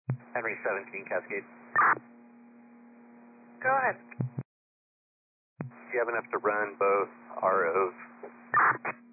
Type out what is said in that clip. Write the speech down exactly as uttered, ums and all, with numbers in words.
Henry seventeen Cascade. Go ahead. Do you have enough to run both R Os?